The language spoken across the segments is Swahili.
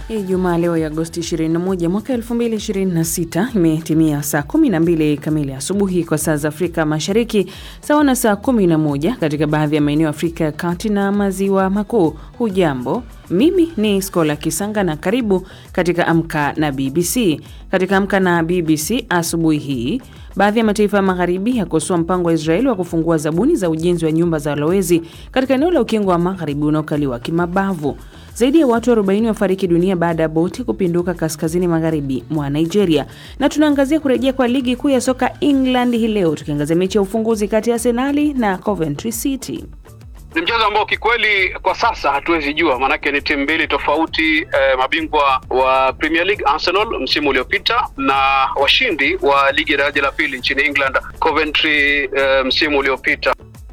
Ijumaa leo ya Agosti 21 mwaka 2026 imetimia saa 12 kamili asubuhi kwa saa za Afrika Mashariki, sawa na saa 11 katika baadhi ya maeneo ya Afrika ya Kati na Maziwa Makuu. Hujambo, mimi ni Skola Kisanga na karibu katika Amka na BBC. Katika Amka na BBC asubuhi hii, baadhi ya mataifa magharibi yakosoa mpango wa Israeli wa kufungua zabuni za ujenzi wa nyumba za walowezi katika eneo la Ukingo wa Magharibi unaokaliwa kimabavu. Zaidi ya watu 40 wafariki dunia baada ya boti kupinduka kaskazini magharibi mwa Nigeria. Na tunaangazia kurejea kwa ligi kuu ya soka England hii leo, tukiangazia mechi ya ufunguzi kati ya Arsenal na Coventry City. Ni mchezo ambao kikweli kwa sasa hatuwezi jua, manake ni timu mbili tofauti, mabingwa wa Premier League Arsenal msimu uliopita na washindi wa ligi ya daraja la pili nchini England Coventry msimu uliopita.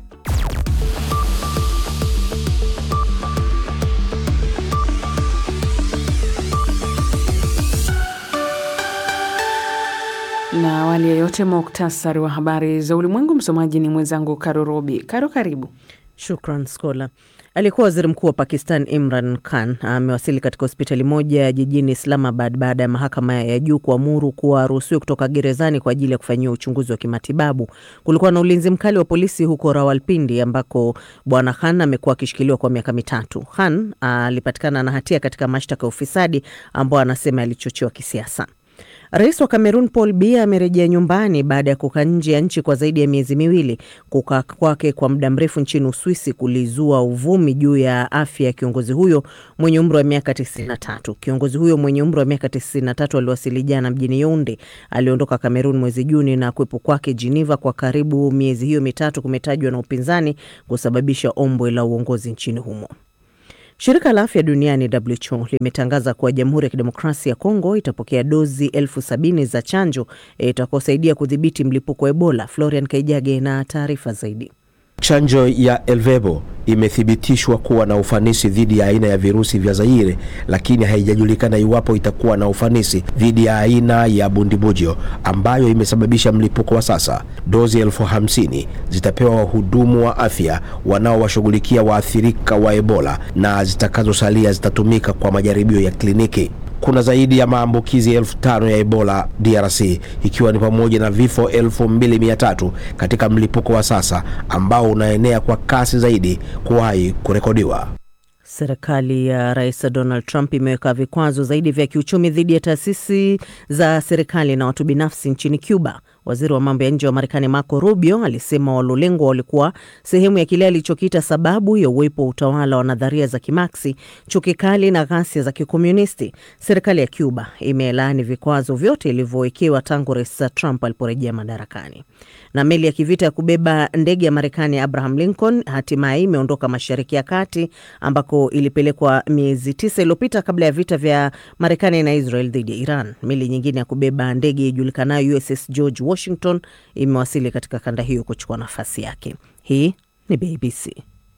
Na awali ya yote, muktasari wa habari za ulimwengu. Msomaji ni mwenzangu Karo Robi. Karo, karibu. Shukran Skola. Alikuwa waziri mkuu wa Pakistan Imran Khan amewasili katika hospitali moja jijini Islamabad baada ya mahakama ya juu kuamuru kuwa ruhusiwa kutoka gerezani kwa ajili ya kufanyiwa uchunguzi wa kimatibabu. Kulikuwa na ulinzi mkali wa polisi huko Rawalpindi ambako bwana Khan amekuwa akishikiliwa kwa miaka 3. Khan alipatikana na hatia katika mashtaka ya ufisadi ambao anasema alichochewa kisiasa. Rais wa Cameroon Paul Biya amerejea nyumbani baada ya kukaa nje ya nchi kwa zaidi ya miezi miwili. Kukaa kwake kwa muda mrefu nchini Uswisi kulizua uvumi juu ya afya ya kiongozi huyo mwenye umri wa miaka 93. Kiongozi huyo mwenye umri wa miaka 93 aliwasili jana mjini Yaounde. Aliondoka Cameroon mwezi Juni na kuwepo kwake Geneva kwa karibu miezi hiyo mitatu kumetajwa na upinzani kusababisha ombwe la uongozi nchini humo. Shirika la Afya Duniani WHO limetangaza kuwa Jamhuri ya Kidemokrasia ya Kongo itapokea dozi 70,000 za chanjo itakayosaidia kudhibiti mlipuko wa Ebola. Florian Kaijage na taarifa zaidi. Chanjo ya Elvebo imethibitishwa kuwa na ufanisi dhidi ya aina ya virusi vya Zaire, lakini haijajulikana iwapo itakuwa na ufanisi dhidi ya aina ya Bundibugyo ambayo imesababisha mlipuko wa sasa. Dozi 50,000 zitapewa wahudumu wa afya wanaowashughulikia waathirika wa Ebola na zitakazosalia zitatumika kwa majaribio ya kliniki. Kuna zaidi ya maambukizi 5,000 ya Ebola DRC, ikiwa ni pamoja na vifo 2,300 katika mlipuko wa sasa ambao unaenea kwa kasi zaidi kuwahi kurekodiwa. Serikali ya Rais Donald Trump imeweka vikwazo zaidi vya kiuchumi dhidi ya taasisi za serikali na watu binafsi nchini Cuba. Waziri wa mambo ya nje wa Marekani Marco Rubio alisema walolengwa walikuwa sehemu ya kile alichokiita sababu ya uwepo wa utawala wa nadharia za kimaksi, chuki kali na ghasia za kikomunisti. Serikali ya Cuba imelaani vikwazo vyote ilivyowekewa tangu Rais Trump aliporejea madarakani. Na meli ya kivita ya kubeba ndege ya Marekani Abraham Lincoln hatimaye imeondoka Mashariki ya Kati ambako ilipelekwa miezi 9 iliyopita kabla ya vita vya Marekani na Israel dhidi ya Iran. Meli nyingine ya kubeba ndege ijulikanayo USS George Washington imewasili katika kanda hiyo kuchukua nafasi yake. Hii ni BBC.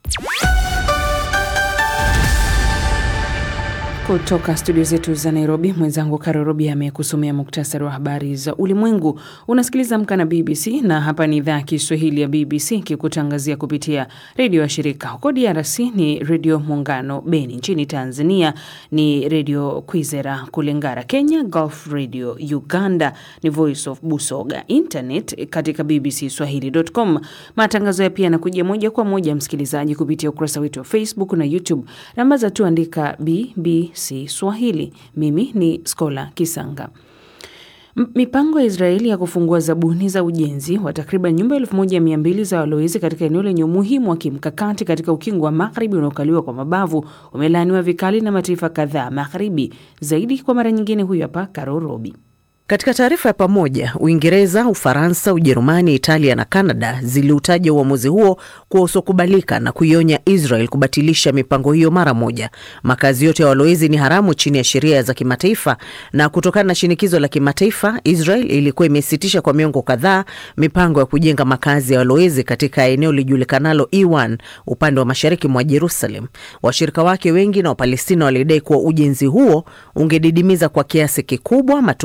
Kutoka studio zetu za Nairobi, mwenzangu Karo Robi amekusomea muktasari wa habari za ulimwengu. Unasikiliza Amka na BBC na hapa ni idhaa ya Kiswahili ya BBC kikutangazia kupitia redio ya shirika. Huko DRC ni Radio Muungano Beni, nchini Tanzania ni Radio Kwizera kule Ngara, Kenya Gulf Radio, Uganda ni Voice of Busoga, internet katika bbcswahili.com. Matangazo ya pia yanakujia moja kwa moja msikilizaji kupitia ukurasa wetu wa Facebook na YouTube. Namba za tuandika BBC Swahili. Mimi ni Skola Kisanga. Mipango ya Israeli ya kufungua zabuni za ujenzi wa takriban nyumba 1200 za walowezi katika eneo lenye umuhimu wa kimkakati katika Ukingo wa Magharibi unaokaliwa kwa mabavu umelaaniwa vikali na mataifa kadhaa magharibi. Zaidi kwa mara nyingine, huyu hapa Karo Robi. Katika taarifa ya pamoja, Uingereza, Ufaransa, Ujerumani, Italia na Kanada ziliutaja uamuzi huo kuwa usiokubalika na kuionya Israel kubatilisha mipango hiyo mara moja. Makazi yote ya walowezi ni haramu chini ya sheria za kimataifa, na kutokana na shinikizo la kimataifa, Israel ilikuwa imesitisha kwa miongo kadhaa mipango ya kujenga makazi ya walowezi katika eneo lijulikanalo E1 upande wa mashariki mwa Jerusalem. Washirika wake wengi na Wapalestina walidai kuwa ujenzi huo ungedidimiza kwa kiasi kikubwa matumaini ya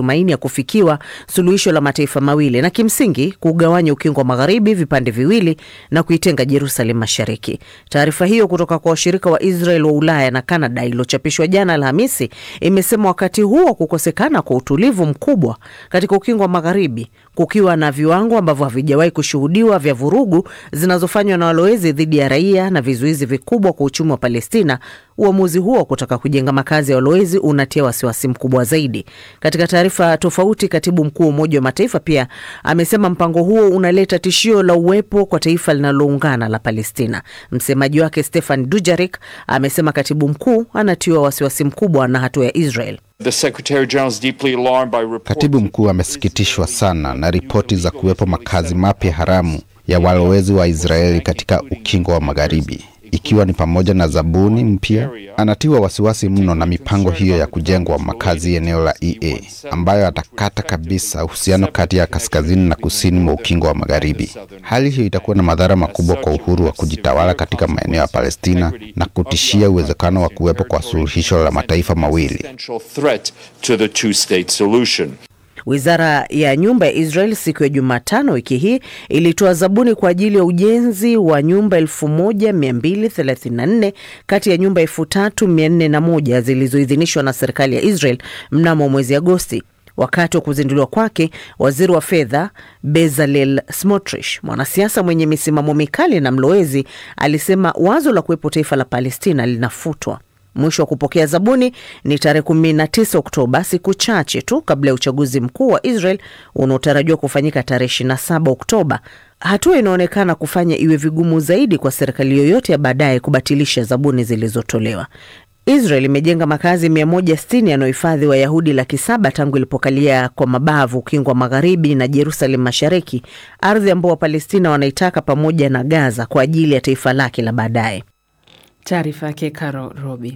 kufikiwa suluhisho la mataifa mawili na kimsingi kugawanya ukingo wa magharibi vipande viwili na kuitenga Jerusalem Mashariki. Taarifa hiyo kutoka kwa washirika wa Israel wa Ulaya na Canada iliyochapishwa jana Alhamisi imesema wakati huo kukosekana kwa utulivu mkubwa katika ukingo wa magharibi, kukiwa na viwango ambavyo havijawahi kushuhudiwa vya vurugu zinazofanywa na walowezi dhidi ya raia na vizuizi vikubwa kwa uchumi wa Palestina, uamuzi huo kutaka kujenga makazi ya walowezi unatia wasiwasi mkubwa zaidi. Katika taarifa tofauti, katibu mkuu wa Umoja wa Mataifa pia amesema mpango huo unaleta tishio la uwepo kwa taifa linaloungana la Palestina. Msemaji wake Stefan Dujarric amesema katibu mkuu anatiwa wasiwasi mkubwa na hatua ya Israel. Katibu mkuu amesikitishwa sana na ripoti za kuwepo makazi mapya haramu ya walowezi wa Israeli katika ukingo wa magharibi, ikiwa ni pamoja na zabuni mpya. Anatiwa wasiwasi mno na mipango hiyo ya kujengwa makazi eneo la EA, ambayo atakata kabisa uhusiano kati ya kaskazini na kusini mwa ukingo wa magharibi. Hali hiyo itakuwa na madhara makubwa kwa uhuru wa kujitawala katika maeneo ya Palestina na kutishia uwezekano wa kuwepo kwa suluhisho la mataifa mawili. Wizara ya nyumba ya Israel siku ya Jumatano wiki hii ilitoa zabuni kwa ajili ya ujenzi wa nyumba 1234 kati ya nyumba 3401 zilizoidhinishwa na serikali ya Israel mnamo mwezi Agosti. Wakati wa kuzinduliwa kwake, waziri wa fedha Bezalel Smotrich, mwanasiasa mwenye misimamo mikali na mlowezi, alisema wazo la kuwepo taifa la Palestina linafutwa. Mwisho wa kupokea zabuni ni tarehe 19 Oktoba, siku chache tu kabla ya uchaguzi mkuu wa Israel unaotarajiwa kufanyika tarehe 27 Oktoba. Hatua inaonekana kufanya iwe vigumu zaidi kwa serikali yoyote ya baadaye kubatilisha zabuni zilizotolewa. Israel imejenga makazi 160 yanayohifadhi Wayahudi 700,000 tangu ilipokalia kwa mabavu ukingo wa magharibi na Jerusalem Mashariki, ardhi ambayo Wapalestina wanaitaka pamoja na Gaza kwa ajili ya taifa lake la baadaye. Taarifa yake Karo Robi.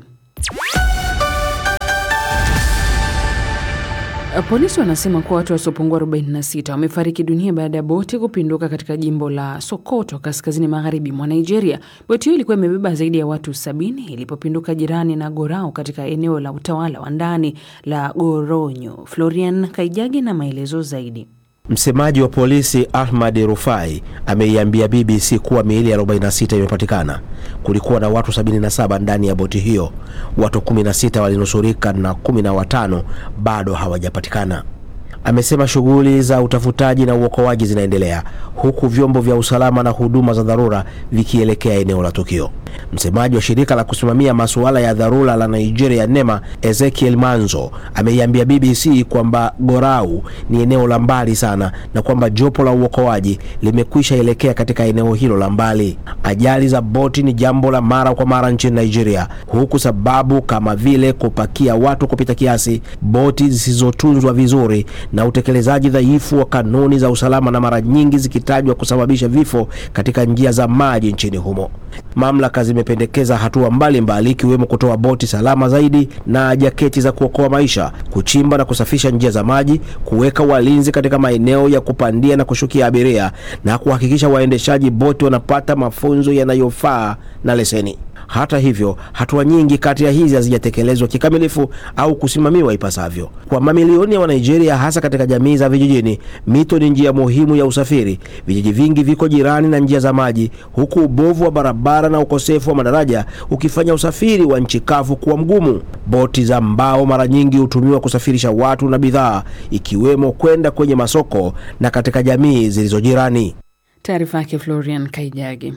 Polisi wanasema kuwa watu wasiopungua 46 wamefariki dunia baada ya boti kupinduka katika jimbo la Sokoto kaskazini magharibi mwa Nigeria. Boti hiyo ilikuwa imebeba zaidi ya watu 70 ilipopinduka jirani na Gorau katika eneo la utawala wa ndani la Goronyo. Florian Kaijagi na maelezo zaidi. Msemaji wa polisi Ahmad Rufai ameiambia BBC kuwa miili ya 46 imepatikana. Kulikuwa na watu 77 ndani ya boti hiyo. Watu 16 walinusurika na 15 bado hawajapatikana. Amesema shughuli za utafutaji na uokoaji zinaendelea huku vyombo vya usalama na huduma za dharura vikielekea eneo la tukio. Msemaji wa shirika la kusimamia masuala ya dharura la Nigeria NEMA, Ezekiel Manzo, ameiambia BBC kwamba Gorau ni eneo la mbali sana na kwamba jopo la uokoaji limekwisha elekea katika eneo hilo la mbali. Ajali za boti ni jambo la mara kwa mara nchini Nigeria, huku sababu kama vile kupakia watu kupita kiasi, boti zisizotunzwa vizuri na utekelezaji dhaifu wa kanuni za usalama na mara nyingi zikitajwa kusababisha vifo katika njia za maji nchini humo. Mamlaka zimependekeza hatua mbalimbali ikiwemo kutoa boti salama zaidi na jaketi za kuokoa maisha, kuchimba na kusafisha njia za maji, kuweka walinzi katika maeneo ya kupandia na kushukia abiria na kuhakikisha waendeshaji boti wanapata mafunzo yanayofaa na leseni. Hata hivyo, hatua nyingi kati ya hizi hazijatekelezwa kikamilifu au kusimamiwa ipasavyo. Kwa mamilioni ya Wanigeria, hasa katika jamii za vijijini, mito ni njia muhimu ya usafiri. Vijiji vingi viko jirani na njia za maji, huku ubovu wa barabara na ukosefu wa madaraja ukifanya usafiri wa nchi kavu kuwa mgumu. Boti za mbao mara nyingi hutumiwa kusafirisha watu na bidhaa, ikiwemo kwenda kwenye masoko na katika jamii zilizojirani. Taarifa yake Florian Kaijagi.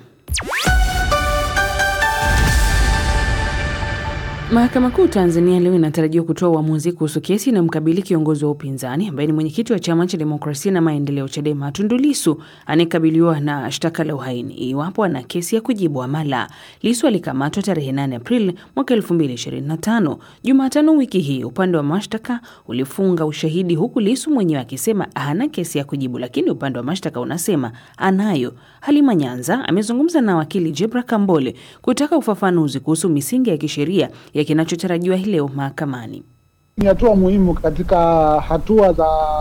Mahakama Kuu Tanzania leo inatarajiwa kutoa uamuzi kuhusu kesi inayomkabili kiongozi wa upinzani ambaye ni mwenyekiti wa Chama cha Demokrasia na Maendeleo Chadema Tundu Lissu, anayekabiliwa na shtaka la uhaini iwapo ana kesi ya kujibu amala. Lissu alikamatwa tarehe 8 Aprili mwaka 2025. Jumatano wiki hii upande wa mashtaka ulifunga ushahidi, huku Lissu mwenyewe akisema hana kesi ya kujibu, lakini upande wa mashtaka unasema anayo. Halima Nyanza amezungumza na wakili Jebra Kambole kutaka ufafanuzi kuhusu misingi ya kisheria ya kinachotarajiwa leo mahakamani. Ni hatua muhimu katika hatua za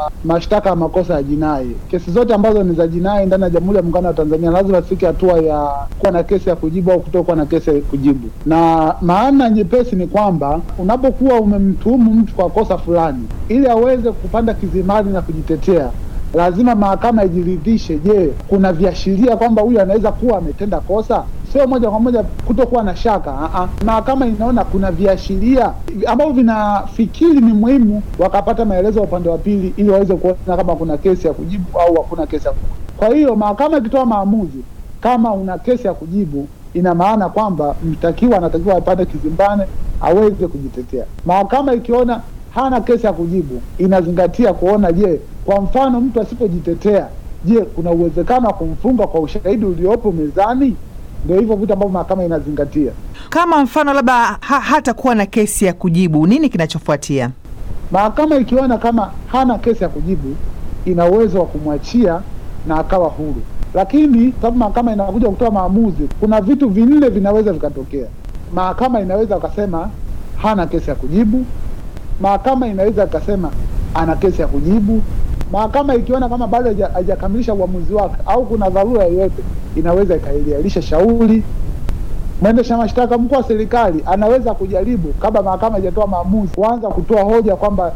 mashtaka ya makosa ya jinai. Kesi zote ambazo ni za jinai ndani ya Jamhuri ya Muungano wa Tanzania lazima zifike hatua ya kuwa na kesi ya kujibu au kutokuwa na kesi ya kujibu. Na maana nyepesi ni kwamba unapokuwa umemtuhumu mtu kwa kosa fulani, ili aweze kupanda kizimani na kujitetea, lazima mahakama ijiridhishe, je, kuna viashiria kwamba huyu anaweza kuwa ametenda kosa? Sio moja kwa moja kutokuwa na shaka. Mahakama inaona kuna viashiria ambavyo vinafikiri ni muhimu, wakapata maelezo ya upande wa pili ili waweze kuona kama kuna kesi ya kujibu au hakuna kesi ya kujibu. Kwa hiyo mahakama ikitoa maamuzi kama una kesi ya kujibu, ina maana kwamba mtakiwa anatakiwa apande kizimbani aweze kujitetea. Mahakama ikiona hana kesi ya kujibu, inazingatia kuona, je, kwa mfano mtu asipojitetea, je, kuna uwezekano wa kumfunga kwa ushahidi uliopo mezani? Ndio hivyo vitu ambavyo mahakama inazingatia. Kama mfano labda hata kuwa na kesi ya kujibu, nini kinachofuatia? Mahakama ikiona kama hana kesi ya kujibu, ina uwezo wa kumwachia na akawa huru. Lakini sababu mahakama inakuja kutoa maamuzi, kuna vitu vinne vinaweza vikatokea. Mahakama inaweza akasema hana kesi ya kujibu, mahakama inaweza akasema ana kesi ya kujibu. Mahakama ikiona kama bado hajakamilisha uamuzi wake au kuna dharura yoyote, inaweza ikaiahirisha shauri. Mwendesha mashtaka mkuu wa serikali anaweza kujaribu, kabla mahakama haijatoa maamuzi, kuanza kutoa hoja kwamba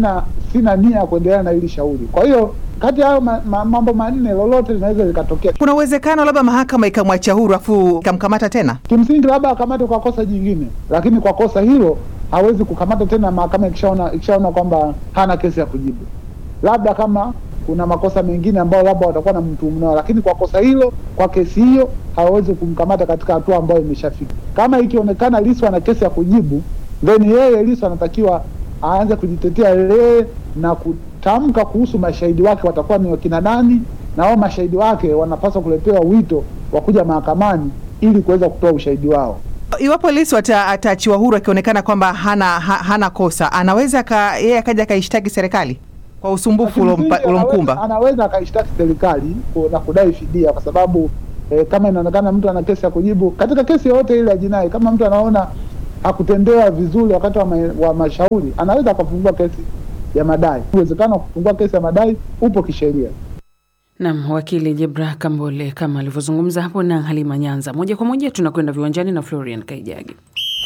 sina nia ya kuendelea na hili shauri. Kwa hiyo kati ya hayo mambo manne, lolote linaweza likatokea. Kuna uwezekano labda mahakama ikamwachia huru afu ikamkamata tena? Kimsingi labda akamate kwa kosa jingine, lakini kwa kosa hilo hawezi kukamata tena mahakama ikishaona kwamba hana kesi ya kujibu. Labda kama kuna makosa mengine ambayo labda watakuwa na mtuhumu nao, lakini kwa kosa hilo, kwa kesi hiyo, hawezi kumkamata katika hatua ambayo imeshafika. Kama ikionekana Lissu ana kesi ya kujibu, then yeye Lissu anatakiwa aanze kujitetea yeye na kutamka kuhusu mashahidi wake watakuwa ni wakina nani, na wao mashahidi wake wanapaswa kuletewa wito wa kuja mahakamani ili kuweza kutoa ushahidi wao. Iwapo Lissu ataachiwa huru akionekana kwamba hana kosa, anaweza yeye akaja akaishtaki serikali kwa usumbufu ulomkumba? Anaweza akaishtaki serikali na kudai fidia, kwa sababu kama inaonekana mtu ana kesi ya kujibu katika kesi yoyote ile ya jinai, kama mtu anaona hakutendewa vizuri wakati wa mashauri, anaweza akafungua kesi ya madai. Uwezekano wa kufungua kesi ya madai upo kisheria. Naam, wakili Jebra Kambole kama alivyozungumza hapo na Halima Nyanza. Moja kwa moja tunakwenda viwanjani na Florian Kaijagi.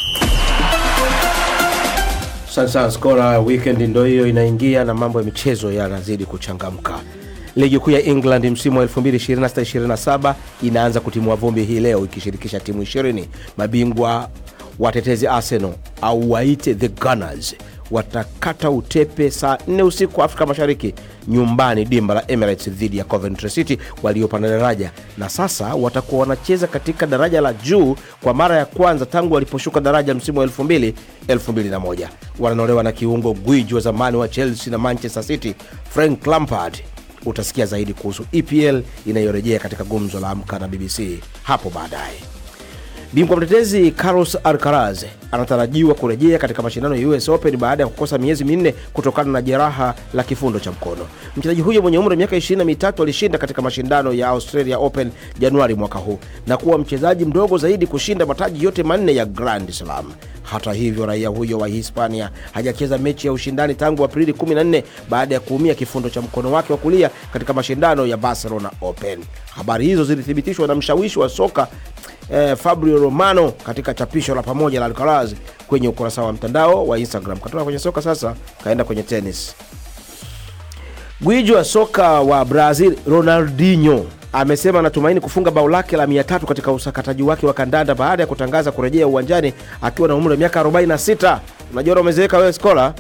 Sasa skora weekend ndio hiyo inaingia na mambo ya michezo yanazidi kuchangamka. Ligi kuu ya England msimu wa 2026-27 inaanza kutimua vumbi hii leo ikishirikisha timu 20. Mabingwa watetezi Arsenal au waite the Gunners watakata utepe saa 4 usiku Afrika Mashariki nyumbani dimba la Emirates dhidi ya Coventry City waliopanda daraja, na sasa watakuwa wanacheza katika daraja la juu kwa mara ya kwanza tangu waliposhuka daraja msimu wa 2000-2001. Wananolewa na kiungo gwiji wa zamani wa Chelsea na Manchester City Frank Lampard. Utasikia zaidi kuhusu EPL inayorejea katika gumzo la Amka na BBC hapo baadaye. Bingwa mtetezi Carlos Alcaraz anatarajiwa kurejea katika mashindano ya US Open baada ya kukosa miezi 4 kutokana na jeraha la kifundo cha mkono. Mchezaji huyo mwenye umri wa miaka 23 alishinda katika mashindano ya Australia Open Januari mwaka huu na kuwa mchezaji mdogo zaidi kushinda mataji yote 4 ya Grand Slam. Hata hivyo, raia huyo wa Hispania hajacheza mechi ya ushindani tangu Aprili 14 baada ya kuumia kifundo cha mkono wake wa kulia katika mashindano ya Barcelona Open. Habari hizo zilithibitishwa na mshawishi wa soka Fabio Romano katika chapisho la pamoja la Alcaraz kwenye ukurasa wa mtandao wa Instagram. Katoka kwenye soka sasa kaenda kwenye tennis. Gwiji wa soka wa Brazil Ronaldinho amesema anatumaini kufunga bao lake la 300 katika usakataji wake wa kandanda baada ya kutangaza kurejea uwanjani akiwa na umri wa miaka 46. Unajua umezeeka wewe Skola?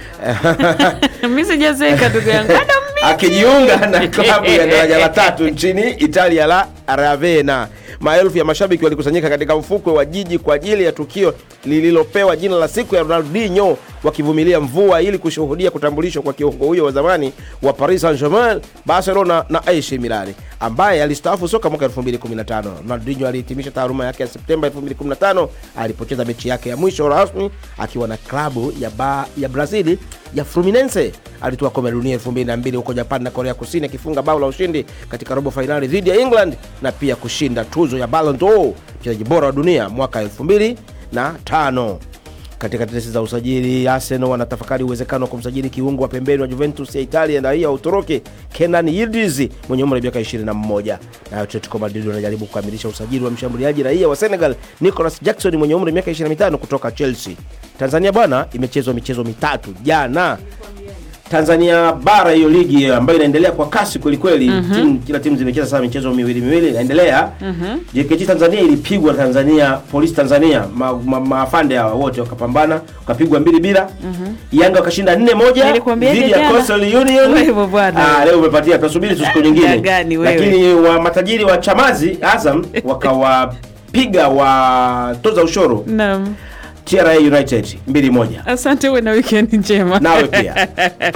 Mimi sijazeeka ndugu yangu. Akijiunga na klabu ya daraja la 3 nchini Italia la Ravenna. Maelfu ya mashabiki walikusanyika katika mfukwe wa jiji kwa ajili ya tukio lililopewa jina la siku ya Ronaldinho, wakivumilia mvua ili kushuhudia kutambulishwa kwa kiungo huyo wa zamani wa Paris Saint-Germain, Barcelona na AC Milan, ambaye alistaafu soka mwaka 2015. Ronaldinho alihitimisha taaluma yake ya Septemba 2015 alipocheza mechi yake ya mwisho rasmi akiwa na klabu ya Brazil ya Fluminense. Alitoa kombe la dunia 2002 huko Japan na Korea Kusini akifunga bao la ushindi katika robo finali dhidi ya England na pia kushinda tuzo ya Ballon d'Or, mchezaji bora wa dunia mwaka 2005. Katika tetesi za usajili, Arsenal wanatafakari uwezekano wa kumsajili kiungo wa pembeni wa Juventus ya Italia na raia wa Uturuki Kenan Yildiz mwenye umri wa miaka 21. Na Atletico Madrid wanajaribu kukamilisha usajili wa mshambuliaji raia wa Senegal Nicolas Jackson mwenye umri wa miaka 25 kutoka Chelsea. Tanzania bwana, imechezwa michezo mitatu jana. Tanzania bara, hiyo ligi ambayo inaendelea kwa kasi kweli kweli. Kila timu zimecheza sana michezo miwili inaendelea. JKT Tanzania ilipigwa Police Tanzania, maafande hawa wote wakapambana, wakapigwa 2-0. Yanga wakashinda 4-1 dhidi ya Coastal Union. Leo umepatia, tusubiri siku nyingine. Lakini wa matajiri wa Chamazi Azam wakawapiga wa toza ushoro. Naam. TRA United 2-1. Asante, uwe na weekend njema. Nawe pia.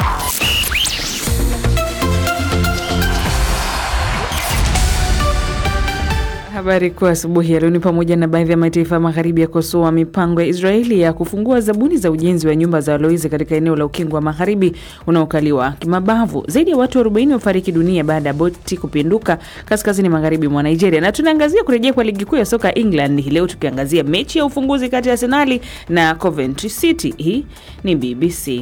Habari kwa asubuhi ya leo ni pamoja na baadhi ya mataifa magharibi yakosoa mipango ya Israeli ya kufungua zabuni za ujenzi wa nyumba za walowezi katika eneo la ukingo wa magharibi unaokaliwa kimabavu. Zaidi ya watu 40 wafariki dunia baada ya boti kupinduka kaskazini magharibi mwa Nigeria. Na tunaangazia kurejea kwa ligi kuu ya soka England leo, tukiangazia mechi ya ufunguzi kati ya Arsenal na Coventry City. Hii ni BBC.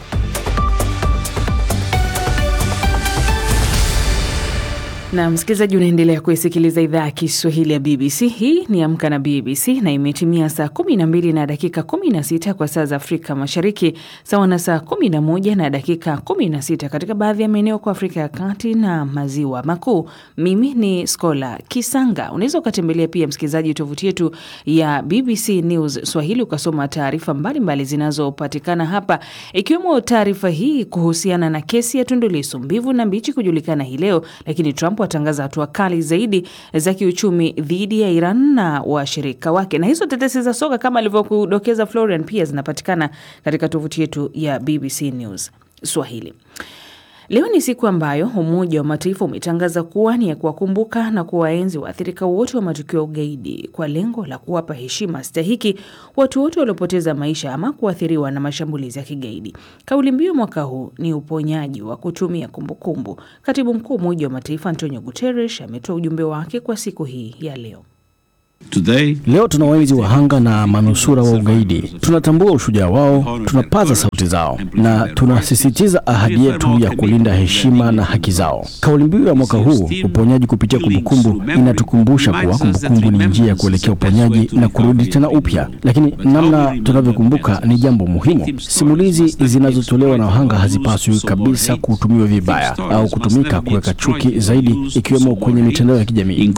Na msikilizaji, unaendelea kuisikiliza idhaa ya Kiswahili ya BBC. Hii ni Amka na BBC na imetimia saa 12 na dakika 16 kwa saa za Afrika Mashariki, sawa na saa 11 na dakika 16 katika baadhi ya maeneo kwa Afrika ya Kati na Maziwa Makuu. Mimi ni Skola Kisanga. Unaweza ukatembelea pia msikilizaji tovuti yetu ya BBC News Swahili ukasoma taarifa mbalimbali zinazopatikana hapa, ikiwemo taarifa hii kuhusiana na kesi ya Tundu Lissu, mbivu na mbichi kujulikana hii leo, lakini Trump watangaza hatua kali zaidi za kiuchumi dhidi ya Iran na washirika wake. Na hizo tetesi za soka kama alivyokudokeza Florian pia zinapatikana katika tovuti yetu ya BBC News Swahili. Leo ni siku ambayo Umoja wa Mataifa umetangaza kuwa ni ya kuwakumbuka na kuwaenzi waathirika wote wa matukio ya ugaidi kwa lengo la kuwapa heshima stahiki watu wote waliopoteza maisha ama kuathiriwa na mashambulizi ya kigaidi. Kauli mbiu mwaka huu ni uponyaji wa kutumia kumbukumbu. Katibu Mkuu wa Umoja wa Mataifa Antonio Guterres ametoa ujumbe wake kwa siku hii ya leo. Leo tunawaenzi wahanga na manusura wa ugaidi. Tunatambua ushujaa wao, tunapaza sauti zao na tunasisitiza ahadi yetu ya kulinda heshima na haki zao. Kauli mbiu ya mwaka huu, uponyaji kupitia kumbukumbu, inatukumbusha kuwa kumbukumbu ni njia ya kuelekea uponyaji na kurudi tena upya. Lakini namna tunavyokumbuka ni jambo muhimu. Simulizi zinazotolewa na wahanga hazipaswi kabisa kutumiwa vibaya au kutumika kuweka chuki zaidi, ikiwemo kwenye mitandao ya kijamii.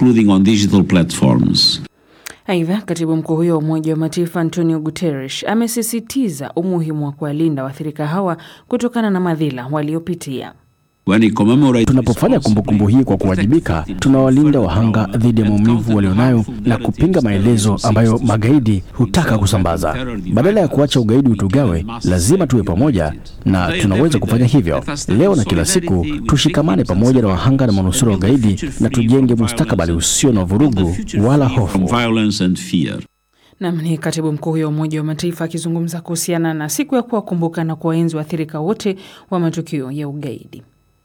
Aidha, katibu mkuu huyo wa Umoja wa Mataifa Antonio Guterres amesisitiza umuhimu wa kuwalinda waathirika hawa kutokana na madhila waliopitia. Tunapofanya kumbukumbu hii kwa kuwajibika, tunawalinda wahanga dhidi ya maumivu walionayo na kupinga maelezo ambayo magaidi hutaka kusambaza. Badala ya kuacha ugaidi utugawe, lazima tuwe pamoja, na tunaweza kufanya hivyo. Leo na kila siku, tushikamane pamoja na wahanga na manusura wa ugaidi na tujenge mustakabali usio na vurugu wala hofu. Na ni katibu mkuu huyo wa Umoja wa Mataifa akizungumza kuhusiana na siku ya kuwakumbuka na kuwaenzi waathirika wote wa matukio ya ugaidi.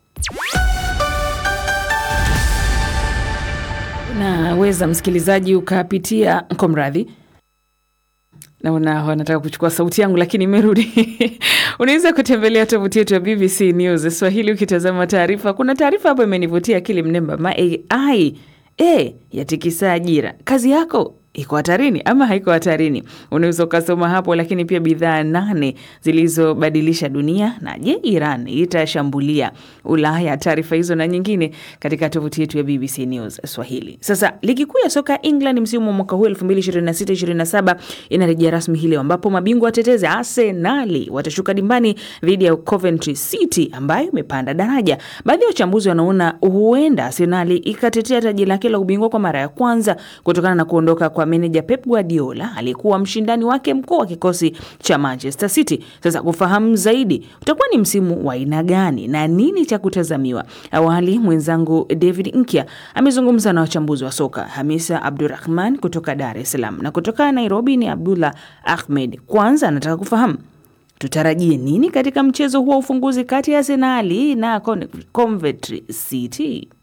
Na weza msikilizaji ukapitia komradhi na wanataka kuchukua sauti yangu lakini imerudi. Unaweza kutembelea tovuti yetu ya BBC News Swahili ukitazama taarifa. Kuna taarifa hapo imenivutia akili mnemba. AI yatikisa ajira. Kazi yako iko hatarini ama haiko hatarini? Unaweza ukasoma hapo. Lakini pia bidhaa 8 zilizobadilisha dunia, na je, Iran itashambulia Ulaya? Taarifa hizo na nyingine katika tovuti yetu ya BBC News Swahili. Sasa ligi kuu ya soka England msimu wa mwaka huu 2026-27 inarejea rasmi hii leo, ambapo mabingwa watetezi Arsenal watashuka dimbani dhidi ya Coventry City ambayo imepanda daraja. Baadhi ya wachambuzi wanaona huenda Arsenal ikatetea taji lake la ubingwa kwa mara ya kwanza kutokana na kuondoka kwa meneja Pep Guardiola aliyekuwa mshindani wake mkuu wa kikosi cha Manchester City. Sasa kufahamu zaidi utakuwa ni msimu wa aina gani na nini cha kutazamiwa, awali mwenzangu David Nkia amezungumza na wachambuzi wa soka, Hamisa Abdurrahman kutoka Dar es Salaam na kutoka Nairobi ni Abdullah Ahmed. Kwanza anataka kufahamu tutarajie nini katika mchezo huo ufunguzi kati ya Arsenal na Coventry City.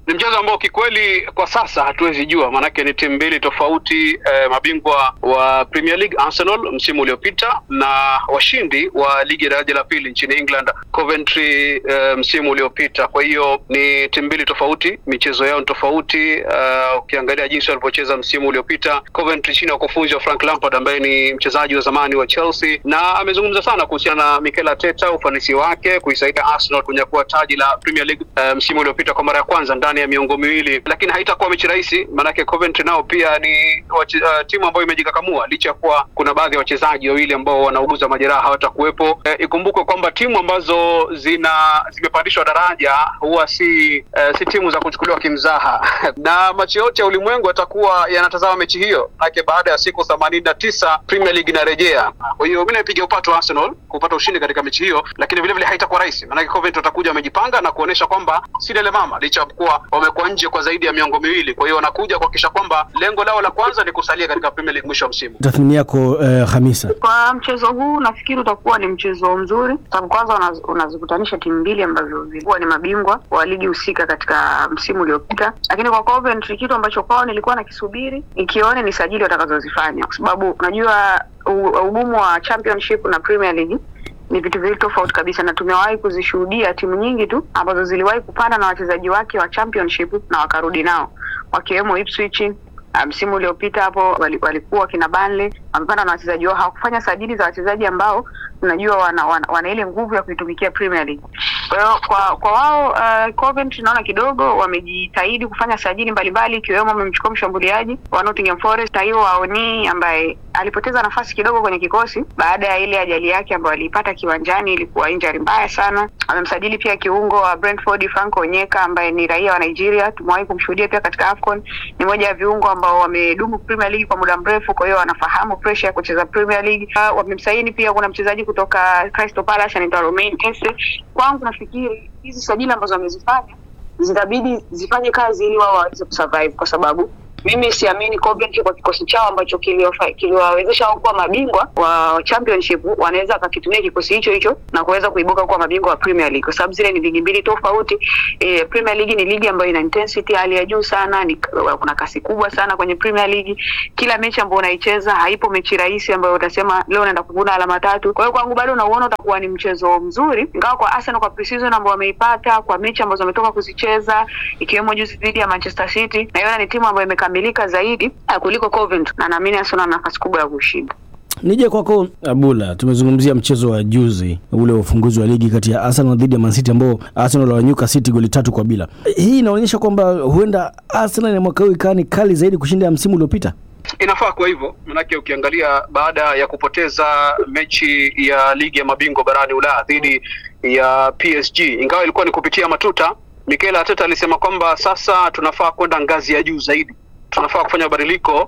Ni mchezo ambao kikweli kwa sasa hatuwezi jua, maanake ni timu mbili tofauti, mabingwa wa Premier League Arsenal msimu uliopita na washindi wa ligi daraja la pili nchini England Coventry msimu uliopita. Kwa hiyo ni timu mbili tofauti, michezo yao ni tofauti. Ukiangalia jinsi walivyocheza msimu uliopita, Coventry chini ya ukufunzi wa Frank Lampard ambaye ni mchezaji wa zamani wa Chelsea, na amezungumza sana kuhusiana na Mikel Arteta, ufanisi wake kuisaidia Arsenal kunyakua taji la Premier League msimu uliopita kwa mara ya kwanza ndani ya miongo miwili, lakini haitakuwa mechi rahisi, maanake Coventry nao pia ni timu ambayo imejikakamua licha ya kuwa kuna baadhi ya wachezaji wawili ambao wanauguza majeraha hawatakuwepo. Ikumbukwe kwamba timu ambazo zimepandishwa daraja huwa si timu za kuchukuliwa kimzaha na macho yote ya ulimwengu atakuwa yanatazama mechi hiyo, maana baada ya siku 89 Premier League inarejea. Kwa hiyo mimi napiga upato Arsenal kupata ushindi katika mechi hiyo, lakini vile vile haitakuwa rahisi, maana Coventry watakuja wamejipanga na kuonesha kwamba si lele mama, licha ya kuwa wamekuwa nje kwa zaidi ya miongo miwili. Kwa hiyo wanakuja kuhakikisha kwamba lengo lao la kwanza ni kusalia katika Premier League mwisho wa msimu. Tathmini yako Hamisa? Kwa mchezo huu nafikiri utakuwa ni mchezo mzuri. Sababu kwanza unazikutanisha timu mbili ambazo zilikuwa ni mabingwa wa ligi husika katika msimu uliopita. Lakini kwa Coventry kitu ambacho kwao nilikuwa nakisubiri nikione ni sajili watakazozifanya, kwa sababu unajua ugumu wa Championship na Premier League ni vitu viwili tofauti kabisa, na tumewahi kuzishuhudia timu nyingi tu ambazo ziliwahi kupanda na wachezaji wake wa Championship na wakarudi nao, wakiwemo Ipswich msimu uliopita hapo walikuwa kina Burnley wamepanda na wachezaji wao, hawakufanya sajili za wachezaji ambao unajua wana ile nguvu ya kuitumikia Premier League. Kwa hiyo kwa wao Coventry naona kidogo wamejitahidi kufanya sajili mbalimbali, ikiwemo wamemchukua mshambuliaji wa Nottingham Forest Taiwo Awoniyi ambaye alipoteza nafasi kidogo kwenye kikosi baada ya ile ajali yake ambayo alipata kiwanjani, ilikuwa injury mbaya sana. Amemsajili pia kiungo wa Brentford Frank Onyeka ambaye ni raia wa Nigeria, tumewahi kumshuhudia pia katika AFCON, ni moja ya viungo ambao wamedumu Premier League kwa muda mrefu, kwa hiyo wanafahamu pressure ya kucheza Premier League. Wamemsaini pia kuna mchezaji kutoka Crystal Palace anaitwa Romain Esse. Kwangu nafikiri hizi sajili ambazo wamezifanya zitabidi zifanye kazi ili wao waweze kusurvive, kwa sababu mimi siamini Coventry kwa kikosi chao ambacho kiliwawezesha wao kuwa mabingwa wa Championship wanaweza kukitumia kikosi hicho na kuweza kuibuka kuwa mabingwa wa Premier League, kwa sababu zile ni ligi mbili tofauti. Premier League ni ligi ambayo ina intensity hali ya juu sana, kuna kasi kubwa sana kwenye Premier League. Kila mechi ambayo unaicheza haipo mechi rahisi ambayo utasema leo naenda kuvuna alama 3. Kwa hiyo kwangu bado nauona utakuwa ni mchezo mzuri, ingawa kwa Arsenal kwa pre-season ambao wameipata kwa mechi ambazo wametoka kuzicheza ikiwemo juzi dhidi ya Manchester City, naiona ni timu ambayo imekamilika zaidi kuliko Coventry, na naamini Arsenal ana nafasi kubwa ya kushinda. Nije kwako Abula, tumezungumzia mchezo wa juzi ule ufunguzi wa ligi kati ya Arsenal dhidi ya Man City ambao Arsenal wanyuka City goli 3-0. Hii inaonyesha kwamba huenda Arsenal ya mwaka huu ikani kali zaidi kushinda ya msimu uliopita. Inafaa kwa hivyo, manake ukiangalia baada ya kupoteza mechi ya ligi ya mabingwa barani Ulaya dhidi ya PSG, ingawa ilikuwa ni kupitia matuta, Mikel Arteta alisema kwamba sasa tunafaa kwenda ngazi ya juu zaidi. Tunafaa kufanya mabadiliko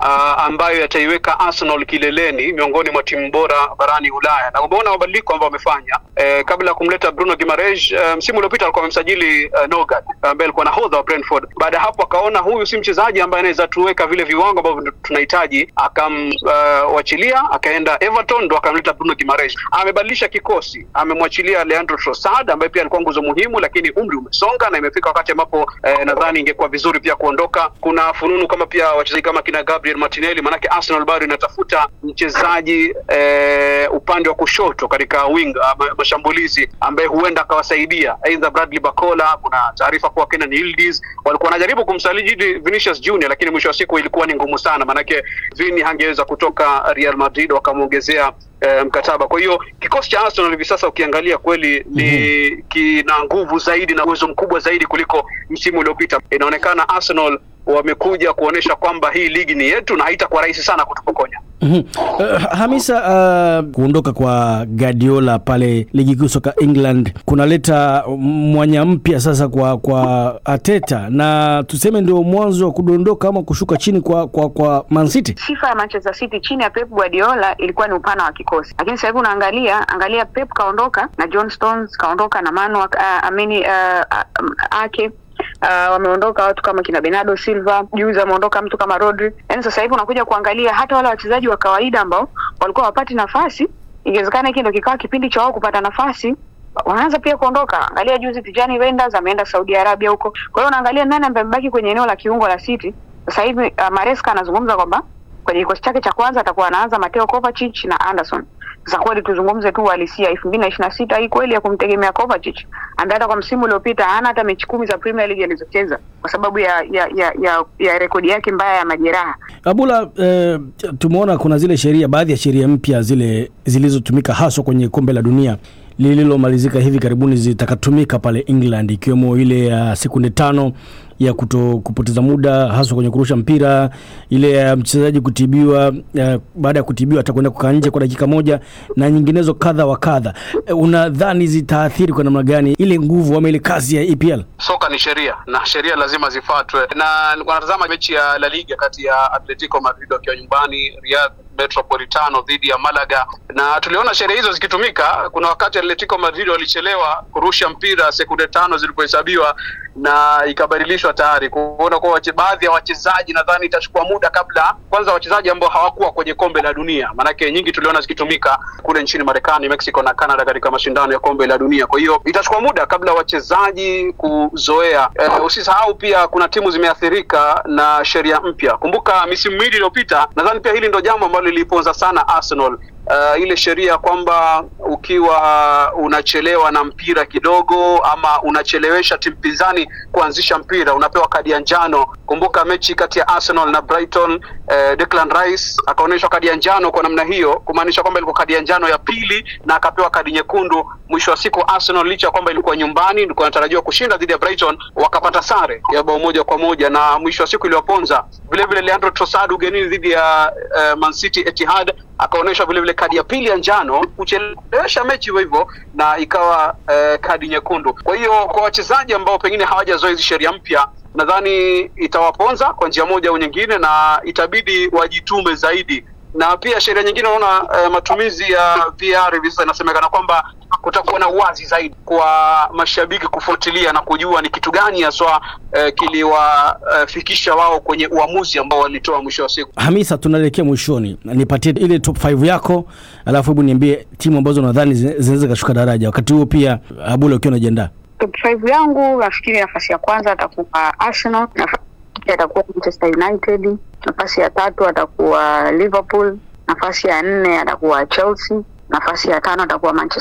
ambayo yataiweka Arsenal kileleni miongoni mwa timu bora barani Ulaya. Na umeona mabadiliko ambayo wamefanya. Kabla ya kumleta Bruno Guimaraes, msimu uliopita alikuwa amemsajili Nogard ambaye alikuwa nahodha wa Brentford. Baada ya hapo akaona huyu si mchezaji ambaye anaweza tuweka vile viwango ambavyo tunahitaji, akamwachilia akaenda Everton, ndo akamleta Bruno Guimaraes. Amebadilisha kikosi, amemwachilia Leandro Trossard ambaye pia alikuwa nguzo muhimu, lakini umri umesonga na imefika wakati ambapo nadhani ingekuwa vizuri pia kuondoka. Kuna fununu kama pia wachezaji kama kina Gabriel Martinelli, manake Arsenal bado inatafuta mchezaji upande wa kushoto katika wing mashambulizi ambaye huenda akawasaidia, aidha Bradley Barcola. Kuna taarifa kwa Kenan Yildiz walikuwa wanajaribu kumsajili Vinicius Junior, lakini mwisho wa siku ilikuwa ni ngumu sana, manake Vini hangeweza kutoka Real Madrid wakamuongezea mkataba. Kwa hiyo kikosi cha Arsenal hivi sasa ukiangalia kweli ni kina nguvu zaidi na uwezo mkubwa zaidi kuliko msimu uliopita. Inaonekana Arsenal wamekuja kuonesha kwamba hii ligi ni yetu na haitakuwa rahisi sana kutupokonya. Hamisa, kuondoka kwa Guardiola pale ligi kuu soka England kunaleta mwanya mpya sasa kwa Arteta, na tuseme ndio mwanzo wa kudondoka ama kushuka chini kwa Man City. Sifa ya Manchester City chini ya Pep Guardiola ilikuwa ni upana wa kikosi, lakini sasa hivi unaangalia Pep kaondoka na John Stones kaondoka na Manu Ake. Wameondoka watu kama kina Bernardo Silva, juzi ameondoka mtu kama Rodri. Yaani sasa hivi unakuja kuangalia hata wale wachezaji wa kawaida ambao walikuwa wapati nafasi, ingewezekana hiki ndio kikawa kipindi cha wao kupata nafasi wanaanza pia kuondoka. Angalia juzi Tijani Renders ameenda Saudi Arabia huko. Kwa hiyo unaangalia nani ambaye mbaki kwenye eneo la kiungo la City. Sasa hivi Maresca anazungumza kwamba kwenye kikosi chake cha kwanza atakuwa anaanza Mateo Kovacic na Anderson. Sasa kweli tuzungumze tu uhalisia 2026 hii kweli ya kumtegemea Kovacic ambaye hata kwa msimu uliopita hana hata mechi 10 za Premier League alizocheza kwa sababu ya rekodi yake mbaya ya majeraha. Abula, tumeona kuna zile sheria, baadhi ya sheria mpya zile zilizotumika haswa kwenye kombe la dunia lililomalizika hivi karibuni zitakatumika pale England, ikiwemo ile ya sekunde 5 ya kupoteza muda haswa kwenye kurusha mpira, ile ya mchezaji kutibiwa, baada ya kutibiwa atakwenda kukaa nje kwa dakika 1 na nyinginezo kadha wa kadha. Unadhani zitaathiri kwa namna gani ile nguvu ama ile kasi ya EPL? Soka ni sheria na sheria lazima zifuatwe, na wanatazama mechi ya La Liga kati ya Atletico Madrid wakiwa nyumbani Riyadh Metropolitano dhidi ya Malaga, na tuliona sheria hizo zikitumika. Kuna wakati Atletico Madrid walichelewa kurusha mpira, sekunde 5 zilipohesabiwa na ikabadilishwa tayari, kuona kwa baadhi ya wachezaji nadhani itachukua muda kabla, kwanza wachezaji ambao hawakuwa kwenye kombe la dunia, manake nyingi tuliona zikitumika kule nchini Marekani, Mexico na Canada katika mashindano ya kombe la dunia. Kwa hiyo itachukua muda kabla wachezaji kuzoea. Usisahau pia kuna timu zimeathirika na sheria mpya. Kumbuka misimu miwili iliyopita, nadhani pia hili ndio jambo ambalo liliponza sana Arsenal, ile sheria kwamba ukiwa unachelewa na mpira kidogo ama unachelewesha timu pinzani kuanzisha mpira unapewa kadi ya njano. Kumbuka mechi kati ya Arsenal na Brighton, Declan Rice akaonyeshwa kadi ya njano kwa namna hiyo, kumaanisha kwamba ilikuwa kadi ya njano ya pili na akapewa kadi nyekundu. Mwisho wa siku Arsenal licha kwamba ilikuwa nyumbani, ilikuwa inatarajiwa kushinda dhidi ya Brighton, wakapata sare ya bao 1-1 na mwisho wa siku iliwaponza. Vile vile Leandro Trossard ugenini dhidi ya Man City Etihad akaonyeshwa vile vile kadi ya pili ya njano, kuchelewesha mechi hivyo na ikawa kadi nyekundu. Kwa hiyo kwa wachezaji ambao pengine hawajazoea hizo sheria mpya, nadhani itawaponza kwa njia moja au nyingine na itabidi wajitume zaidi. Na pia sheria nyingine unaona matumizi ya VR hivi sasa inasemekana kwamba kutakuwa na uwazi zaidi kwa mashabiki kufuatilia na kujua ni kitu gani haswa kiliwafikisha wao kwenye uamuzi ambao walitoa mwisho wa siku. Hamisa, tunaelekea mwishoni. Nipatie ile top 5 yako, alafu hebu niambie timu ambazo nadhani zinaweza kushuka daraja. Wakati huo pia Abula ukiwa unajiandaa. Top 5 yangu nafikiri nafasi ya kwanza atakuwa Arsenal, nafasi atakuwa Manchester United, nafasi ya 3 atakuwa Liverpool, nafasi ya 4 atakuwa Chelsea, nafasi ya 5 atakuwa Manchester